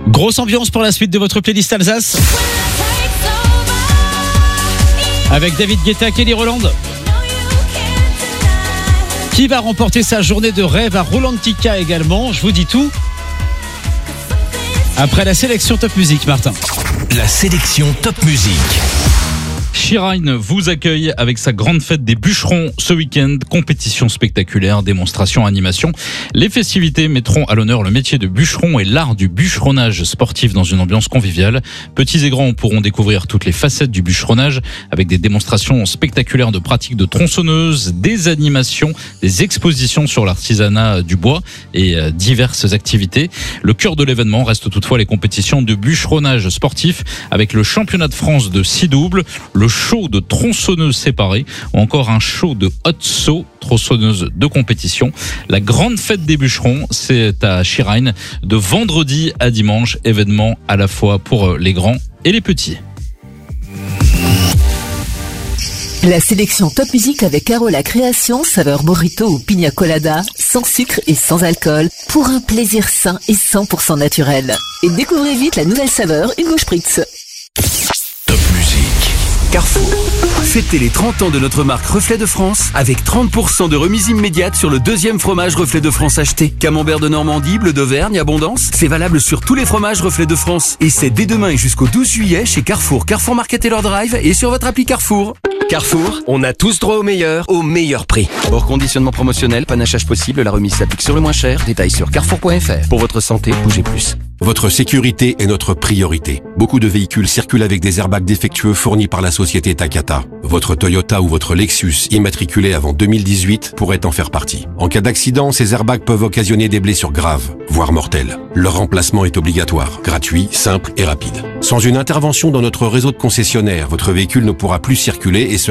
Grosse ambiance pour la suite de votre playlist Alsace. Avec David Guetta, Kelly Rowland. Qui va remporter sa journée de rêve à Rolantica également? Je vous dis tout après la sélection Top Music, Martin. La sélection Top Music. Shirine vous accueille avec sa grande fête des bûcherons ce week-end. Compétition spectaculaire, démonstration, animation. Les festivités mettront à l'honneur le métier de bûcheron et l'art du bûcheronnage sportif dans une ambiance conviviale. Petits et grands pourront découvrir toutes les facettes du bûcheronnage avec des démonstrations spectaculaires de pratiques de tronçonneuses, des animations, des expositions sur l'artisanat du bois et diverses activités. Le cœur de l'événement reste toutefois les compétitions de bûcheronnage sportif avec le championnat de France de 6 doubles, le show de tronçonneuses séparées ou encore un show de hot saut, tronçonneuse de compétition. La grande fête des bûcherons, c'est à Shirine de vendredi à dimanche, événement à la fois pour les grands et les petits. La sélection Top Music avec Carola Création, saveur burrito ou pina colada, sans sucre et sans alcool, pour un plaisir sain et 100% naturel. Et découvrez vite la nouvelle saveur Hugo Spritz. Top Music. Carrefour. Fêtez les 30 ans de notre marque Reflet de France avec 30% de remise immédiate sur le deuxième fromage Reflet de France acheté. Camembert de Normandie, bleu d'Auvergne, abondance. C'est valable sur tous les fromages Reflet de France. Et c'est dès demain et jusqu'au 12 juillet chez Carrefour, Carrefour Market et leur drive et sur votre appli Carrefour. Carrefour, on a tous droit au meilleur prix. Hors conditionnement promotionnel, panachage possible, la remise s'applique sur le moins cher. Détails sur carrefour.fr. Pour votre santé, bougez plus. Votre sécurité est notre priorité. Beaucoup de véhicules circulent avec des airbags défectueux fournis par la société Takata. Votre Toyota ou votre Lexus immatriculé avant 2018 pourrait en faire partie. En cas d'accident, ces airbags peuvent occasionner des blessures graves, voire mortelles. Leur remplacement est obligatoire, gratuit, simple et rapide. Sans une intervention dans notre réseau de concessionnaires, votre véhicule ne pourra plus circuler et sera